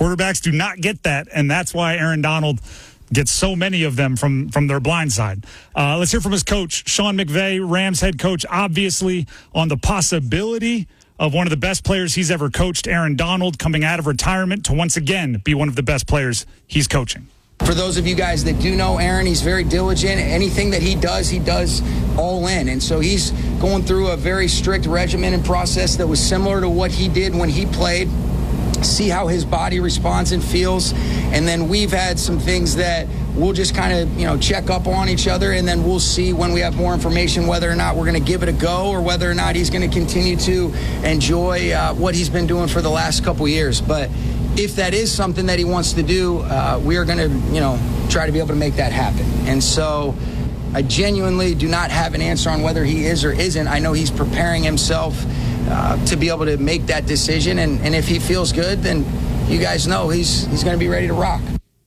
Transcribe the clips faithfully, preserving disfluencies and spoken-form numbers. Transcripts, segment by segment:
Quarterbacks do not get that, and that's why Aaron Donald gets so many of them from, from their blind side. Uh, let's hear from his coach, Sean McVay, Rams head coach, obviously on the possibility of one of the best players he's ever coached, Aaron Donald, coming out of retirement to once again be one of the best players he's coaching. For those of you guys that do know Aaron, he's very diligent. Anything that he does, he does all in. And so he's going through a very strict regimen and process that was similar to what he did when he played. See how his body responds and feels. And then we've had some things that we'll just kind of, you know, check up on each other, and then we'll see when we have more information whether or not we're going to give it a go or whether or not he's going to continue to enjoy uh, what he's been doing for the last couple years. But if that is something that he wants to do, uh, we are going to, you know, try to be able to make that happen. And so I genuinely do not have an answer on whether he is or isn't. I know he's preparing himself uh, to be able to make that decision. And, and if he feels good, then you guys know he's he's going to be ready to rock.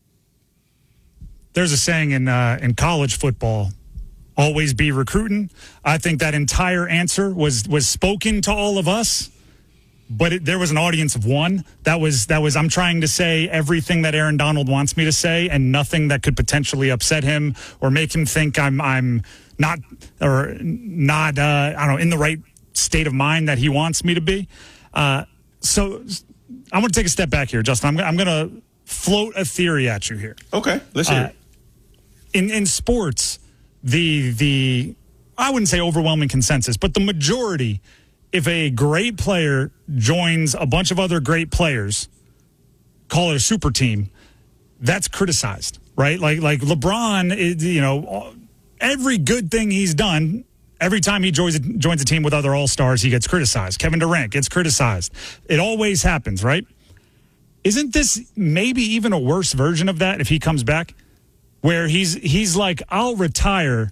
There's a saying in uh, in college football, always be recruiting. I think that entire answer was was spoken to all of us. But it, there was an audience of one. That was, that was, I'm trying to say everything that Aaron Donald wants me to say and nothing that could potentially upset him or make him think I'm, I'm not, or not, uh, I don't know, in the right state of mind that he wants me to be. Uh, so I'm going to take a step back here, Justin. I'm, I'm going to float a theory at you here. Okay, let's hear uh, it. In, in sports, the, the, I wouldn't say overwhelming consensus, but the majority, if a great player joins a bunch of other great players, call it a super team, that's criticized, right? Like like LeBron, is, you know, every good thing he's done, every time he joins, joins a team with other all-stars, he gets criticized. Kevin Durant gets criticized. It always happens, right? Isn't this maybe even a worse version of that if he comes back? Where he's he's like, I'll retire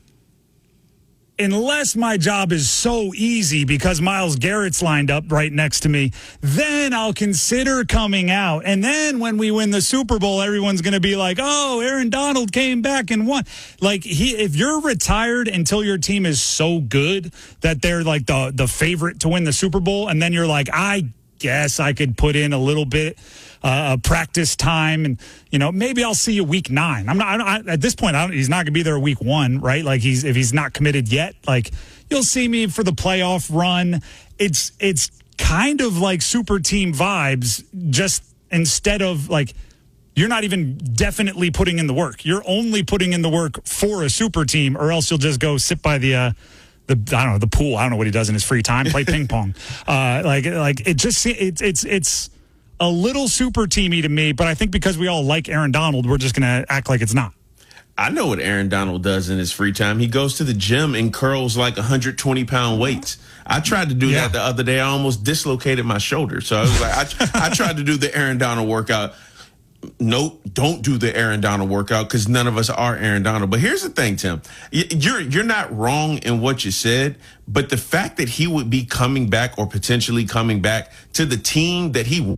unless my job is so easy because Myles Garrett's lined up right next to me, then I'll consider coming out. And then when we win the Super Bowl, everyone's going to be like, oh, Aaron Donald came back and won. Like, he, if you're retired until your team is so good that they're like the, the favorite to win the Super Bowl, and then you're like, I guess I could put in a little bit uh, practice time, and you know, maybe I'll see you week nine. I'm not I, at this point. I don't, he's not going to be there week one, right? Like he's if he's not committed yet, like you'll see me for the playoff run. It's it's kind of like super team vibes. Just instead of like you're not even definitely putting in the work. You're only putting in the work for a super team, or else you'll just go sit by the. Uh, The I don't know the pool. I don't know what he does in his free time. Play ping pong. Uh, like like it just it's it's it's a little super teamy to me. But I think because we all like Aaron Donald, we're just gonna act like it's not. I know what Aaron Donald does in his free time. He goes to the gym and curls like one hundred twenty pound weights. I tried to do yeah. that the other day. I almost dislocated my shoulder. So I was like, I, I tried to do the Aaron Donald workout. No, don't do the Aaron Donald workout because none of us are Aaron Donald. But here's the thing, Tim. You're you're not wrong in what you said, but the fact that he would be coming back or potentially coming back to the team that he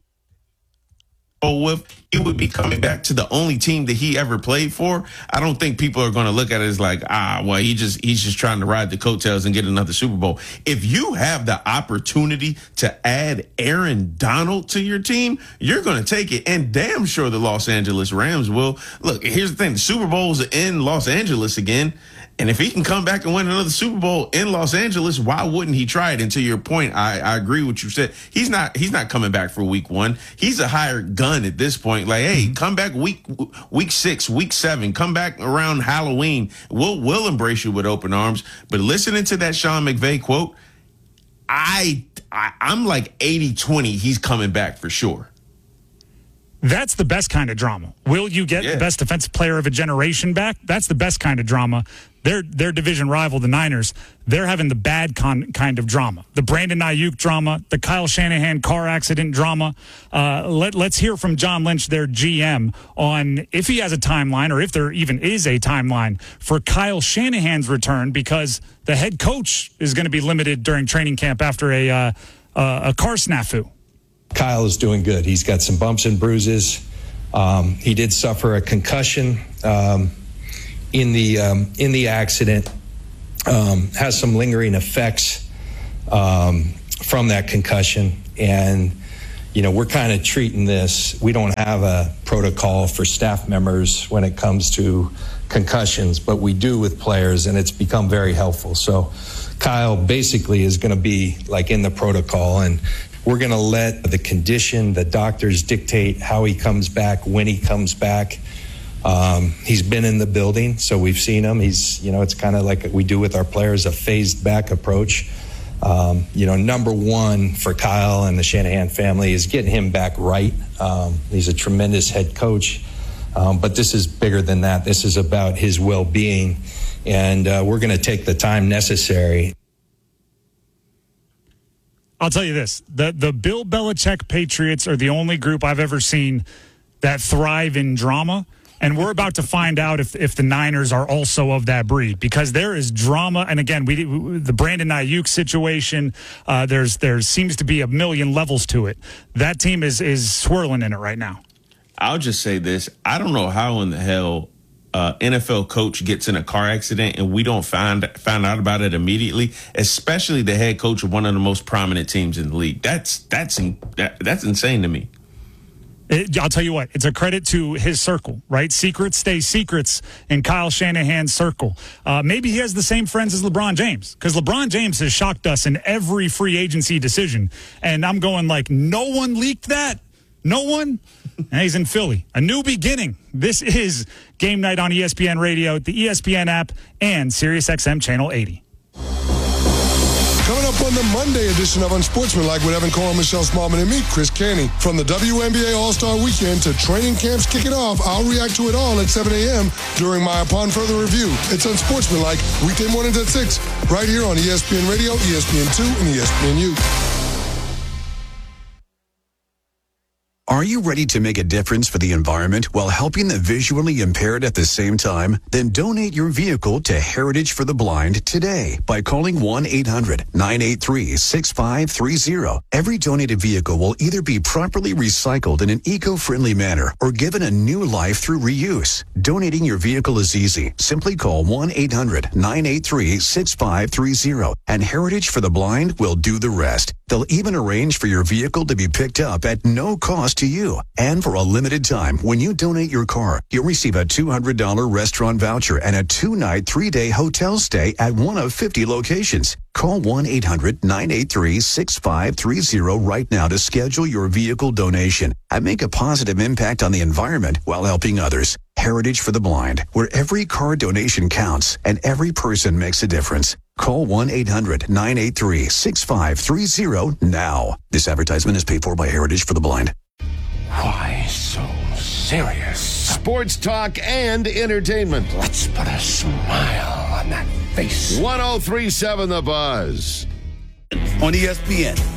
with, he would be coming back to the only team that he ever played for. I don't think people are going to look at it as like, ah, well, he just he's just trying to ride the coattails and get another Super Bowl. If you have the opportunity to add Aaron Donald to your team, you're going to take it. And damn sure the Los Angeles Rams will. Look, here's the thing. The Super Bowl's in Los Angeles again. And if he can come back and win another Super Bowl in Los Angeles, why wouldn't he try it? And to your point, I, I agree with what you said. He's not he's not coming back for week one. He's a hired gun at this point. Like, hey, come back week week six, week seven. Come back around Halloween. We'll we'll embrace you with open arms. But listening to that Sean McVay quote, I, I I'm like eighty twenty. He's coming back for sure. That's the best kind of drama. Will you get yeah. the best defensive player of a generation back? That's the best kind of drama. Their their division rival, the Niners, they're having the bad con- kind of drama. The Brandon Ayuk drama, the Kyle Shanahan car accident drama. Uh, let, let's hear from John Lynch, their G M, on if he has a timeline or if there even is a timeline for Kyle Shanahan's return, because the head coach is going to be limited during training camp after a uh, uh, a car snafu. Kyle is doing good. He's got some bumps and bruises. Um, he did suffer a concussion um, in the um, in the accident. Um, has some lingering effects um, from that concussion, and you know, we're kind of treating this, we don't have a protocol for staff members when it comes to concussions, but we do with players, and it's become very helpful. So Kyle basically is going to be like in the protocol, and we're going to let the condition, the doctors dictate how he comes back, when he comes back. Um, he's been in the building, so we've seen him. He's, you know, it's kind of like we do with our players, a phased back approach. Um, you know, number one for Kyle and the Shanahan family is getting him back right. Um, he's a tremendous head coach, um, but this is bigger than that. This is about his well-being, and uh, we're going to take the time necessary. I'll tell you this, the, the Bill Belichick Patriots are the only group I've ever seen that thrive in drama. And we're about to find out if if the Niners are also of that breed, because there is drama. And again, we the Brandon Ayuk situation, uh, there's there seems to be a million levels to it. That team is is swirling in it right now. I'll just say this. I don't know how in the hell uh, N F L coach gets in a car accident and we don't find find out about it immediately, especially the head coach of one of the most prominent teams in the league. That's that's that, that's insane to me. It, I'll tell you what, it's a credit to his circle, right? Secrets stay secrets in Kyle Shanahan's circle. Uh, maybe he has the same friends as LeBron James, because LeBron James has shocked us in every free agency decision. And I'm going like, no one leaked that? No one? And he's in Philly. A new beginning. This is Game Night on E S P N Radio, the E S P N app, and SiriusXM Channel eighty. Coming up on the Monday edition of Unsportsmanlike with Evan Cole, Michelle Smallman, and me, Chris Canty. From the W N B A All-Star Weekend to training camps kicking off, I'll react to it all at seven a.m. during my Upon Further Review. It's Unsportsmanlike, weekday mornings at six, right here on E S P N Radio, E S P N two, and E S P N U. Are you ready to make a difference for the environment while helping the visually impaired at the same time? Then donate your vehicle to Heritage for the Blind today by calling one eight hundred nine eight three six five three zero. Every donated vehicle will either be properly recycled in an eco-friendly manner or given a new life through reuse. Donating your vehicle is easy. Simply call one eight hundred nine eight three six five three zero and Heritage for the Blind will do the rest. They'll even arrange for your vehicle to be picked up at no cost to you. And for a limited time, when you donate your car, you'll receive a two hundred dollars restaurant voucher and a two-night, three-day hotel stay at one of fifty locations. Call one eight hundred nine eight three six five three zero right now to schedule your vehicle donation and make a positive impact on the environment while helping others. Heritage for the Blind, where every car donation counts and every person makes a difference. Call one eight hundred nine eight three six five three zero now. This advertisement is paid for by Heritage for the Blind. Why so serious? Sports talk and entertainment. Let's put a smile on that face. one oh three point seven The Buzz. On E S P N.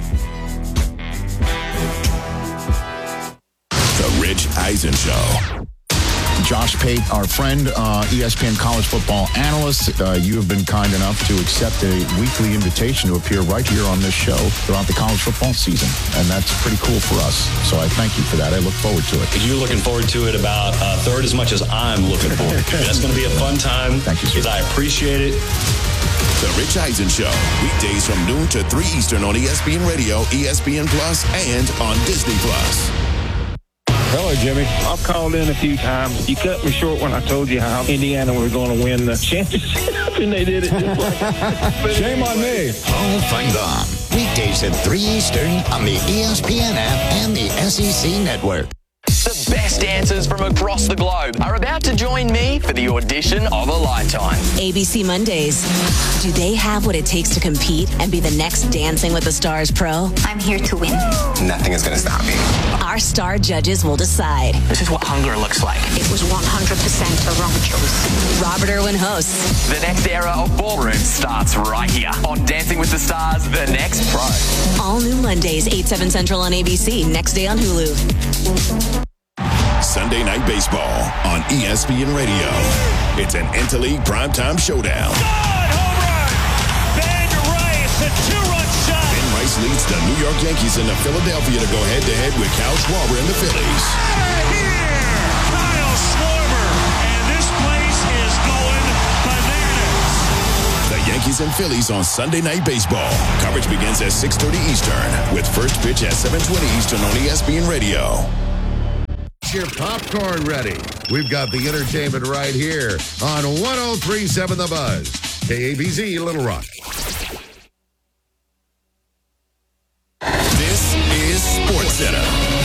The Rich Eisen Show. Josh Pate, our friend, uh, E S P N college football analyst. Uh, you have been kind enough to accept a weekly invitation to appear right here on this show throughout the college football season. And that's pretty cool for us. So I thank you for that. I look forward to it. You're looking forward to it about a third as much as I'm looking forward to it. That's going to be a fun time. Thank you, sir. I appreciate it. The Rich Eisen Show. Weekdays from noon to three Eastern on E S P N Radio, E S P N Plus, and on Disney Plus. Hello, Jimmy. I've called in a few times. You cut me short when I told you how Indiana was going to win the championship, and they did it just like Shame on me. All fun gone. Weekdays at three Eastern on the E S P N app and the S E C Network. The best dancers from across the globe are about to join me for the audition of a lifetime. A B C Mondays. Do they have what it takes to compete and be the next Dancing with the Stars pro? I'm here to win. Nothing is going to stop me. Our star judges will decide. This is what hunger looks like. It was one hundred percent a wrong choice. Robert Irwin hosts. The next era of ballroom starts right here on Dancing with the Stars, The Next Pro. All new Mondays, eight, seven Central on A B C. Next day on Hulu. Sunday Night Baseball on E S P N Radio. It's an Interleague primetime showdown. God, home run! Ben Rice, a two-run shot. Ben Rice leads the New York Yankees into Philadelphia to go head-to-head with Kyle Schwarber and the Phillies. Out of here! Kyle Schwarber, and this place is going bananas. The Yankees and Phillies on Sunday Night Baseball. Coverage begins at six thirty Eastern with first pitch at seven twenty Eastern on E S P N Radio. Get your popcorn ready. We've got the entertainment right here on one oh three point seven The Buzz. K A B Z Little Rock. This is SportsCenter.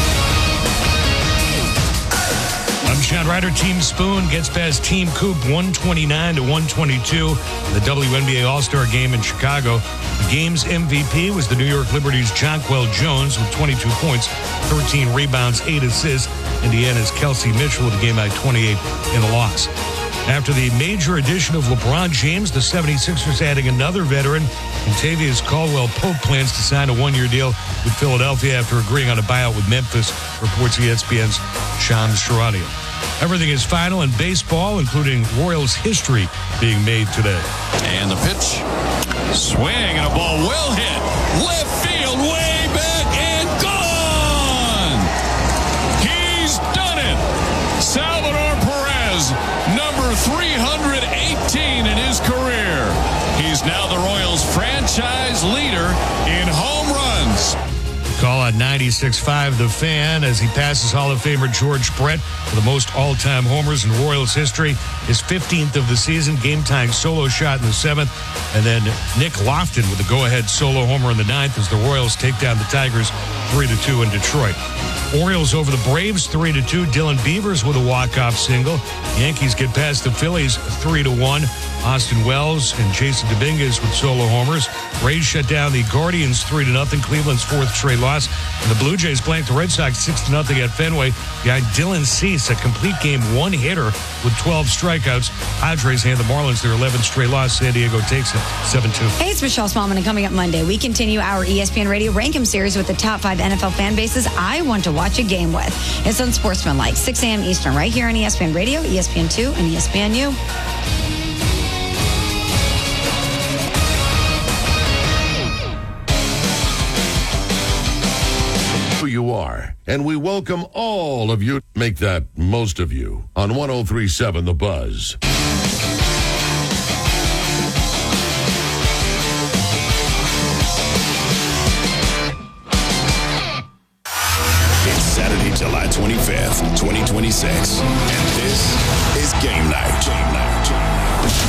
I'm Sean Ryder. Team Spoon gets past Team Coop one twenty-nine to one twenty-two. The W N B A All-Star Game in Chicago. The game's M V P was the New York Liberty's Jonquel Jones with twenty-two points, thirteen rebounds, eight assists. Indiana's Kelsey Mitchell with a game-high twenty-eight in a loss. After the major addition of LeBron James, the seventy-sixers adding another veteran. Contavious Caldwell-Pope plans to sign a one-year deal with Philadelphia after agreeing on a buyout with Memphis, reports E S P N's Shams Charania. Everything is final in baseball, including Royals history being made today. And the pitch. Swing and a ball well hit. Left field, way back and gone. He's done it. Salvador Perez, number three hundred eighteen in his career. He's now the Royals franchise leader in home runs. Call on ninety-six point five The Fan as he passes Hall of Famer George Brett for the most all-time homers in Royals history. His fifteenth of the season, game-tying solo shot in the seventh. And then Nick Lofton with a go-ahead solo homer in the ninth as the Royals take down the Tigers three to two in Detroit. Orioles over the Braves three to two. Dylan Beavers with a walk-off single. Yankees get past the Phillies three to one. Austin Wells and Jason Dominguez with solo homers. Rays shut down the Guardians three to nothing. Cleveland's fourth straight loss. And the Blue Jays blanked the Red Sox six to nothing at Fenway. Behind Dylan Cease, a complete game one hitter with twelve strikeouts. Padres hand the Marlins their eleventh straight loss. San Diego takes it seven two. Hey, it's Michelle Smallman, and coming up Monday, we continue our E S P N Radio Rank 'em series with the top five N F L fan bases I want to watch a game with. It's on Sportsmanlike, six a.m. Eastern, right here on E S P N Radio, E S P N two, and E S P N U. Who you are, and we welcome all of you. Make that most of you on one oh three point seven The Buzz. It's Saturday, July twenty-fifth, twenty twenty-six, and this is Game Night. Game Night. Game Night.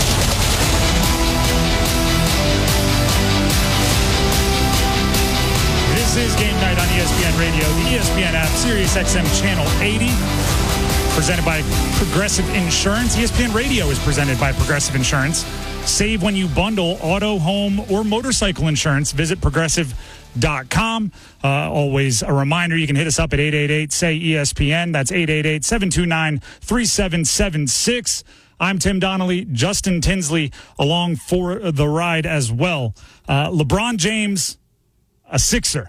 This is Game Night on E S P N Radio, the E S P N app, Sirius X M Channel eighty, presented by Progressive Insurance. E S P N Radio is presented by Progressive Insurance. Save when you bundle auto, home, or motorcycle insurance. Visit progressive dot com. Uh, always a reminder, you can hit us up at eight eight eight, S A Y, E S P N. That's eight eight eight, seven two nine, three seven seven six. I'm Tim Donnelly, Justin Tinsley along for the ride as well. Uh, LeBron James, a Sixer.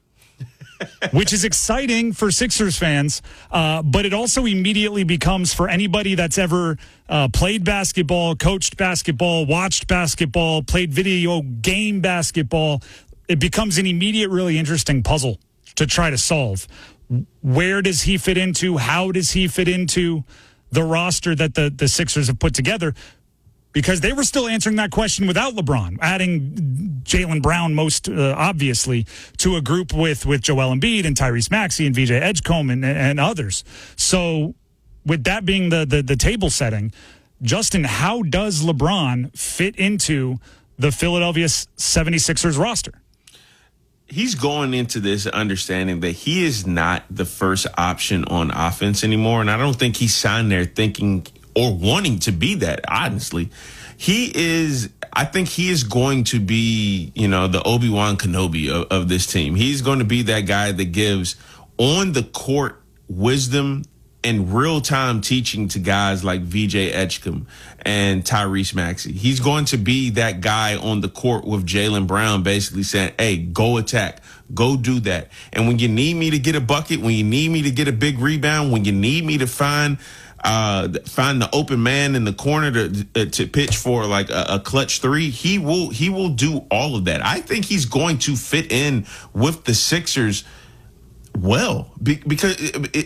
Which is exciting for Sixers fans, uh, but it also immediately becomes, for anybody that's ever uh, played basketball, coached basketball, watched basketball, played video game basketball, it becomes an immediate, really interesting puzzle to try to solve. Where does he fit into? How does he fit into the roster that the, the Sixers have put together? Because they were still answering that question without LeBron, adding Jaylen Brown most uh, obviously to a group with with Joel Embiid and Tyrese Maxey and V J Edgecombe and, and others. So with that being the, the the table setting, Justin, how does LeBron fit into the Philadelphia seventy-sixers roster? He's going into this understanding that he is not the first option on offense anymore, and I don't think he signed there thinking or wanting to be that, honestly. He is, I think he is going to be, you know, the Obi-Wan Kenobi of, of this team. He's going to be that guy that gives on the court wisdom and real-time teaching to guys like V J Edgecombe and Tyrese Maxey. He's going to be that guy on the court with Jaylen Brown basically saying, hey, go attack, go do that. And when you need me to get a bucket, when you need me to get a big rebound, when you need me to find Uh, find the open man in the corner to uh, to pitch for like a, a clutch three, he will he will do all of that. I think he's going to fit in with the Sixers well, be, because it, it,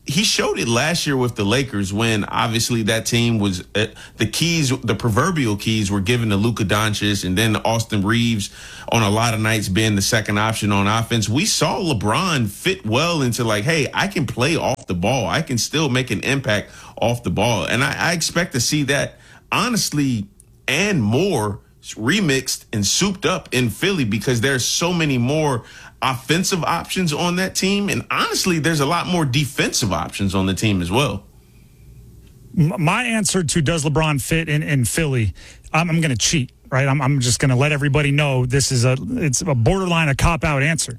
he showed it last year with the Lakers when obviously that team was uh, the keys, the proverbial keys were given to Luka Doncic and then Austin Reeves on a lot of nights being the second option on offense. We saw LeBron fit well into like, hey, I can play off the ball. I can still make an impact off the ball. And I, I expect to see that honestly and more remixed and souped up in Philly because there's so many more offensive options on that team. And honestly, there's a lot more defensive options on the team as well. My answer to does LeBron fit in, in Philly, I'm, I'm going to cheat, right? I'm, I'm just going to let everybody know this is a, it's a borderline a cop-out answer.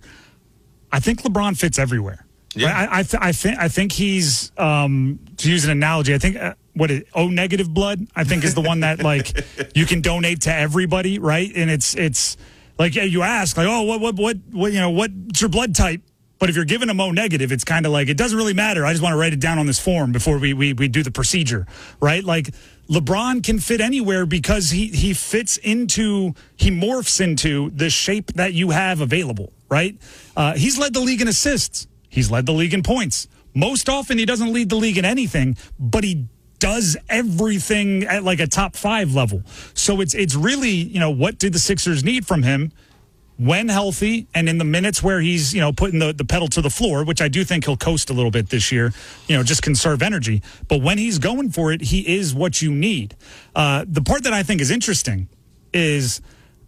I think LeBron fits everywhere. Yeah. Right? I, I, th- I, think, I think he's, um, to use an analogy, I think, uh, what is O negative blood, I think is the one that like you can donate to everybody, right? And it's, it's, like, yeah, you ask, like, oh, what, what, what, what, you know, what's your blood type? But if you're giving them O negative, it's kind of like, it doesn't really matter. I just want to write it down on this form before we, we, we do the procedure, right? Like, LeBron can fit anywhere because he, he fits into, he morphs into the shape that you have available, right? Uh, he's led the league in assists. He's led the league in points. Most often, he doesn't lead the league in anything, but he does everything at like a top five level. So it's it's really, you know, what did the Sixers need from him when healthy and in the minutes where he's, you know, putting the, the pedal to the floor, which I do think he'll coast a little bit this year, you know, just conserve energy. But when he's going for it, he is what you need. Uh, the part that I think is interesting is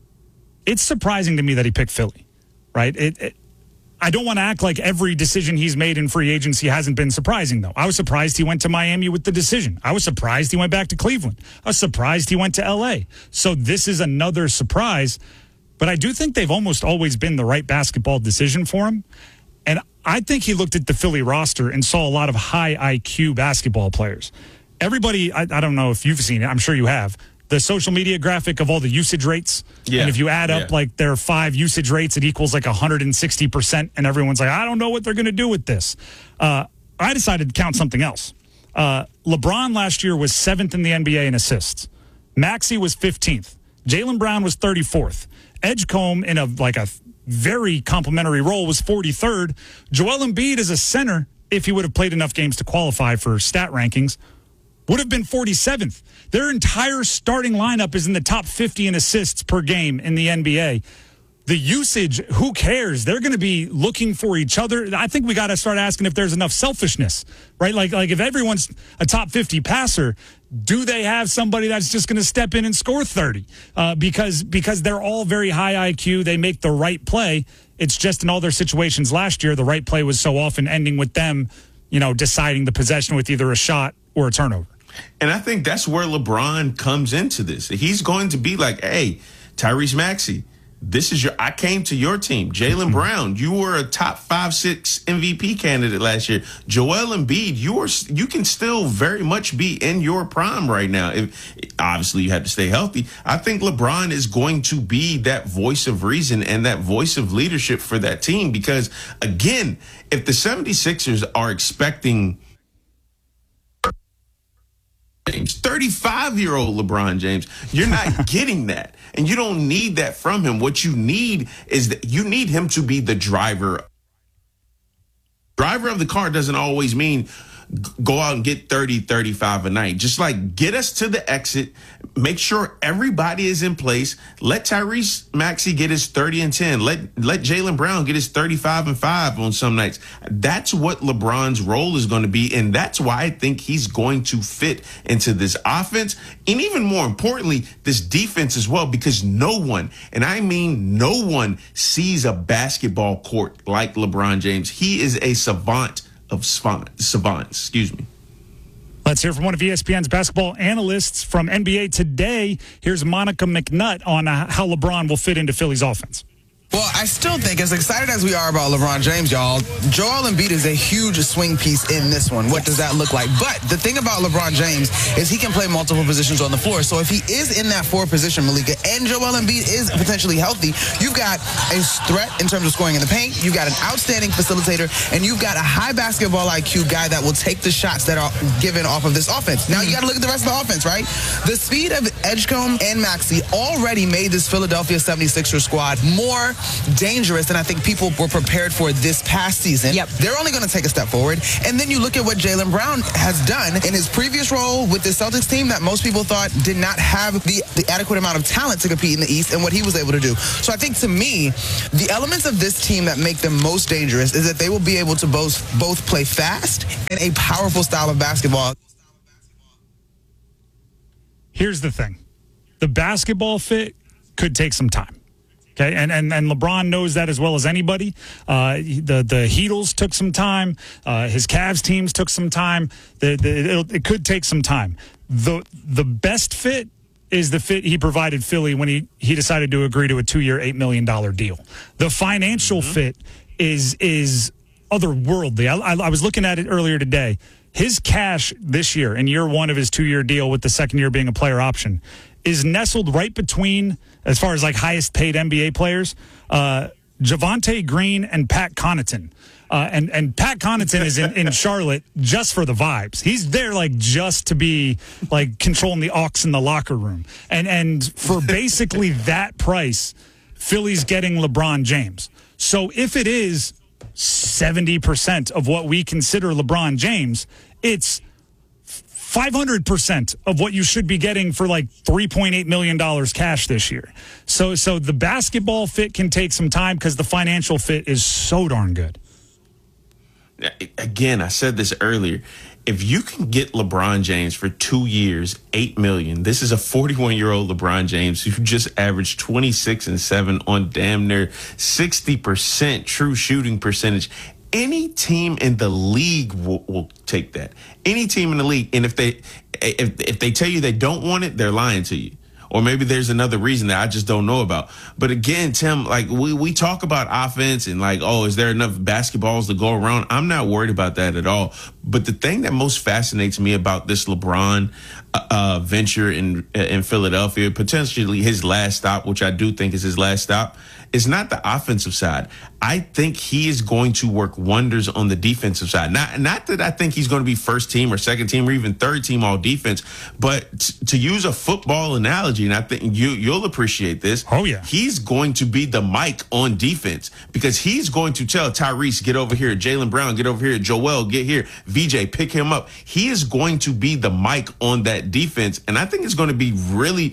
it's surprising to me that he picked Philly, right? It, it I don't want to act like every decision he's made in free agency hasn't been surprising, though. I was surprised he went to Miami with the decision. I was surprised he went back to Cleveland. I was surprised he went to L A. So this is another surprise. But I do think they've almost always been the right basketball decision for him. And I think he looked at the Philly roster and saw a lot of high I Q basketball players. Everybody, I, I don't know if you've seen it. I'm sure you have. The social media graphic of all the usage rates. Yeah. And if you add up, yeah. like, there are five usage rates, it equals like one hundred sixty percent. And everyone's like, I don't know what they're going to do with this. Uh, I decided to count something else. Uh, LeBron last year was seventh in the N B A in assists. Maxey was fifteenth. Jaylen Brown was thirty-fourth. Edgecombe, in a like a very complimentary role, was forty-third. Joel Embiid as a center, if he would have played enough games to qualify for stat rankings, would have been forty-seventh. Their entire starting lineup is in the top fifty in assists per game in the N B A. The usage, who cares? They're going to be looking for each other. I think we got to start asking if there's enough selfishness, right? Like, like if everyone's a top fifty passer, do they have somebody that's just going to step in and score thirty? Uh, because because they're all very high I Q. They make the right play. It's just in all their situations last year, the right play was so often ending with them, you know, deciding the possession with either a shot or a turnover. And I think that's where LeBron comes into this. He's going to be like, hey, Tyrese Maxey, this is your, I came to your team. Jaylen Brown, you were a top five, six M V P candidate last year. Joel Embiid, you are, you can still very much be in your prime right now. If, obviously, you have to stay healthy. I think LeBron is going to be that voice of reason and that voice of leadership for that team because, again, if the seventy-sixers are expecting thirty-five-year-old LeBron James, you're not getting that. And you don't need that from him. What you need is that you need him to be the driver. Driver of the car doesn't always mean go out and get thirty, thirty-five a night. Just like get us to the exit, make sure everybody is in place. Let Tyrese Maxey get his thirty and ten. Let let Jaylen Brown get his thirty-five and five on some nights. That's what LeBron's role is going to be, and that's why I think he's going to fit into this offense, and even more importantly, this defense as well, because no one, and I mean no one, sees a basketball court like LeBron James. He is a savant of savants, excuse me. Let's hear from one of E S P N's basketball analysts from N B A Today. Here's Monica McNutt on uh, how LeBron will fit into Philly's offense. Well, I still think, as excited as we are about LeBron James, y'all, Joel Embiid is a huge swing piece in this one. What does that look like? But the thing about LeBron James is he can play multiple positions on the floor. So if he is in that four position, Malika, and Joel Embiid is potentially healthy, you've got a threat in terms of scoring in the paint, you've got an outstanding facilitator, and you've got a high basketball I Q guy that will take the shots that are given off of this offense. Now, you got to look at the rest of the offense, right? The speed of Edgecombe and Maxey already made this Philadelphia seventy-sixers squad more dangerous than I think people were prepared for this past season. Yep. They're only going to take a step forward. And then you look at what Jaylen Brown has done in his previous role with the Celtics team that most people thought did not have the, the adequate amount of talent to compete in the East, and what he was able to do. So I think, to me, the elements of this team that make them most dangerous is that they will be able to both, both play fast and a powerful style of basketball. Here's the thing. The basketball fit could take some time. Okay, and, and and LeBron knows that as well as anybody. Uh, the the Heatles took some time. Uh, his Cavs teams took some time. The, the, it, it could take some time. The the best fit is the fit he provided Philly when he, he decided to agree to a two-year, eight million dollars deal. The financial mm-hmm. fit is is otherworldly. I, I, I was looking at it earlier today. His cash this year, in year one of his two-year deal, with the second year being a player option, is nestled right between, as far as like highest paid N B A players, uh, Javonte Green and Pat Connaughton. Uh, and, and Pat Connaughton is in, in Charlotte just for the vibes. He's there like just to be like controlling the aux in the locker room. And, and for basically that price, Philly's getting LeBron James. So if it is seventy percent of what we consider LeBron James, it's five hundred percent of what you should be getting for like three point eight million dollars cash this year. So so the basketball fit can take some time because the financial fit is so darn good. Again, I said this earlier. If you can get LeBron James for two years, eight million dollars, this is a forty-one-year-old LeBron James who just averaged twenty-six and seven on damn near sixty percent true shooting percentage. Any team in the league will, will take that. Any team in the league. And if they if if they tell you they don't want it, they're lying to you. Or maybe there's another reason that I just don't know about. But again, Tim, like we, we talk about offense and like, oh, is there enough basketballs to go around? I'm not worried about that at all. But the thing that most fascinates me about this LeBron uh, venture in in Philadelphia, potentially his last stop, which I do think is his last stop, is not the offensive side. I think he is going to work wonders on the defensive side. Not not that I think he's going to be first team or second team or even third team all defense, but t- to use a football analogy, and I think you, you'll appreciate this. Oh, yeah. He's going to be the Mike on defense because he's going to tell Tyrese, get over here, Jaylen Brown, get over here, Joel, get here, V J, pick him up. He is going to be the Mike on that defense, and I think it's going to be really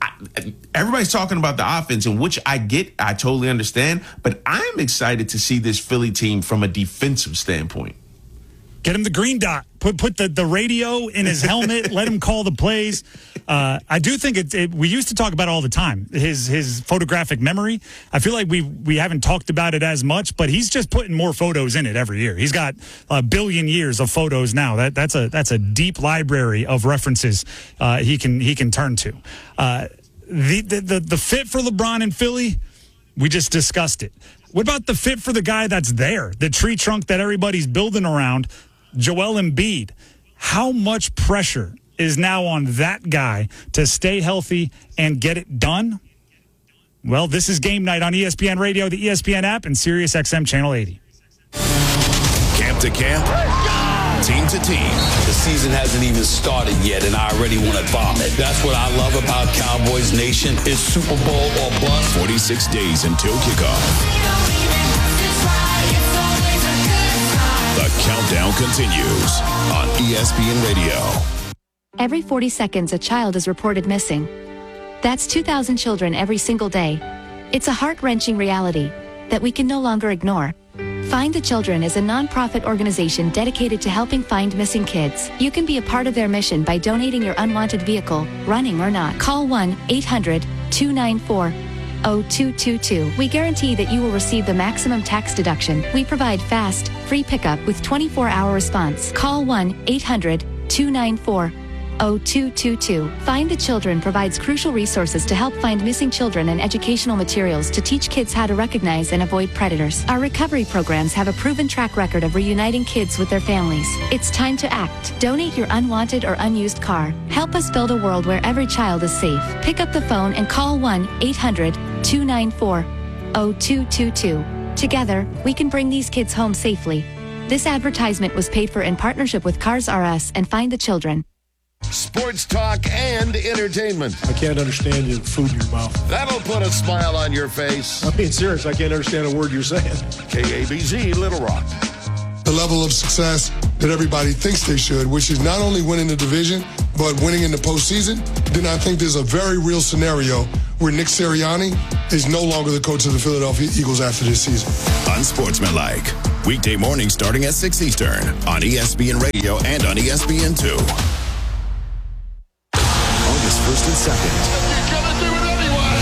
– everybody's talking about the offense, and which I get, I totally understand, but I'm excited to see this Philly team from a defensive standpoint. Get him the green dot. Put put the, the radio in his helmet. Let him call the plays. Uh, I do think it, it. We used to talk about it all the time. His his photographic memory. I feel like we we haven't talked about it as much, but he's just putting more photos in it every year. He's got a billion years of photos now. That that's a that's a deep library of references uh, he can he can turn to. Uh, the, the the the fit for LeBron in Philly, we just discussed it. What about the fit for the guy that's there, the tree trunk that everybody's building around? Joel Embiid. How much pressure is now on that guy to stay healthy and get it done? Well, this is Game Night on E S P N Radio, the E S P N app, and Sirius X M Channel eighty. Camp to camp, team to team. The season hasn't even started yet, and I already want to vomit. That's what I love about Cowboys Nation. It's Super Bowl or bust. forty-six days until kickoff. The countdown continues on E S P N Radio. Every forty seconds, a child is reported missing. That's two thousand children every single day. It's a heart-wrenching reality that we can no longer ignore. Find the Children is a non-profit organization dedicated to helping find missing kids. You can be a part of their mission by donating your unwanted vehicle, running or not. Call one eight hundred two nine four oh two two two. We guarantee that you will receive the maximum tax deduction. We provide fast, free pickup with twenty-four hour response. Call one eight hundred two nine four oh two two two. Find the Children provides crucial resources to help find missing children and educational materials to teach kids how to recognize and avoid predators. Our recovery programs have a proven track record of reuniting kids with their families. It's time to act. Donate your unwanted or unused car. Help us build a world where every child is safe. Pick up the phone and call one eight hundred two nine four oh two two two. Together, we can bring these kids home safely. This advertisement was paid for in partnership with Cars R Us and Find the Children. Sports talk and entertainment. I can't understand you food in your mouth. That'll put a smile on your face. I'm being serious. I can't understand a word you're saying. K A B Z, Little Rock. The level of success that everybody thinks they should, which is not only winning the division, but winning in the postseason, then I think there's a very real scenario where Nick Sirianni is no longer the coach of the Philadelphia Eagles after this season. Unsportsmanlike. Weekday mornings starting at six Eastern on E S P N Radio and on E S P N two. August first and second. You're gonna do it anyway.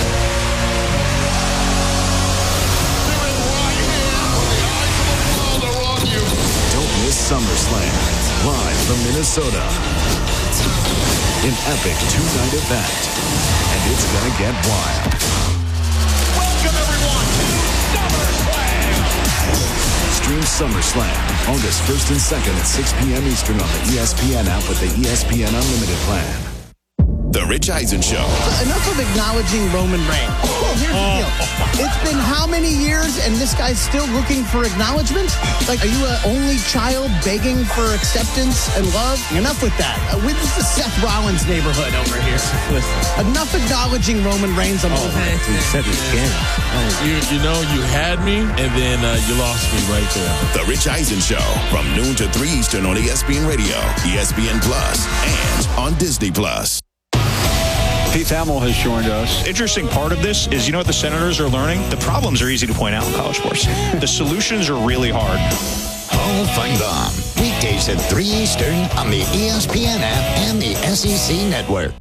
Do it right here when the eyes of the world are on you. Don't miss SummerSlam, live from Minnesota. An epic two-night event, and it's gonna get wild. Welcome everyone to SummerSlam. Stream SummerSlam August first and second at six p.m. Eastern on the E S P N app with the E S P N Unlimited plan. The Rich Eisen Show. Enough of acknowledging Roman Reigns. Well, here's the deal. It's been how many years and this guy's still looking for acknowledgement? Like, are you an only child begging for acceptance and love? Enough with that. Uh, this is the Seth Rollins neighborhood over here. Listen. Enough acknowledging Roman Reigns. I'm oh, over it. You said it again. You, you know, you had me, and then uh, you lost me right there. The Rich Eisen Show from noon to three Eastern on E S P N Radio, E S P N Plus, and on Disney Plus. Keith Hamill has joined us. Interesting part of this is, you know what the Senators are learning? The problems are easy to point out in college sports. The solutions are really hard. Hall of Fame weekdays at three Eastern on the E S P N app and the S E C network.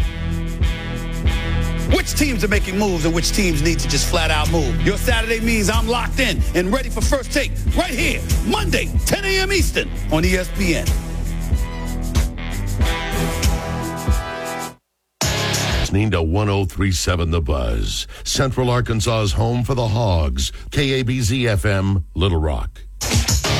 Which teams are making moves and which teams need to just flat out move? Your Saturday means I'm locked in and ready for First Take right here, Monday, ten a.m. Eastern on E S P N. Listening to one oh three point seven The Buzz, Central Arkansas's home for the Hogs, K A B Z F M, Little Rock.